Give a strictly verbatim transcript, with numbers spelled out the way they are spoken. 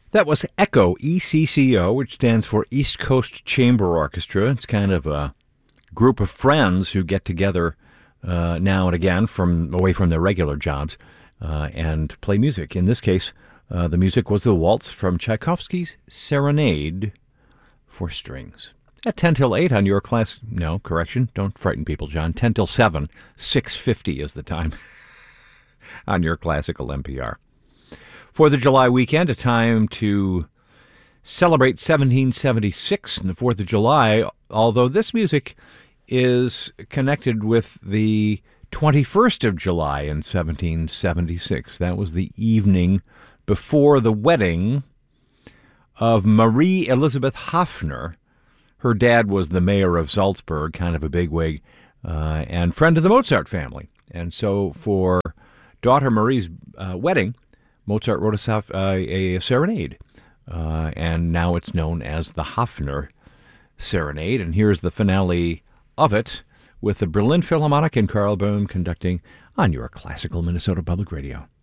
That was ECCO, E C C O, which stands for East Coast Chamber Orchestra. It's kind of a group of friends who get together uh, now and again from away from their regular jobs uh, and play music. In this case, uh, the music was the waltz from Tchaikovsky's Serenade for Strings. At ten till eight on your class... No, correction, don't frighten people, John. ten till seven, six fifty is the time on your classical N P R. Fourth of July weekend, a time to celebrate seventeen seventy-six and the Fourth of July, although this music is connected with the twenty-first of July in seventeen seventy-six. That was the evening before the wedding of Marie Elizabeth Haffner. Her dad was the mayor of Salzburg, kind of a bigwig, uh, and friend of the Mozart family. And so for daughter Marie's uh, wedding, Mozart wrote a, uh, a serenade, uh, and now it's known as the Haffner Serenade. And here's the finale of it with the Berlin Philharmonic and Carl Böhm conducting on your classical Minnesota Public Radio.